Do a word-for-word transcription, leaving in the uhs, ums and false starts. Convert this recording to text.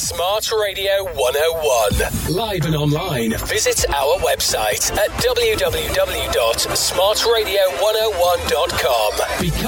Smart Radio one oh one. Live and online. Visit our website at w w w dot smart radio one oh one dot com. Become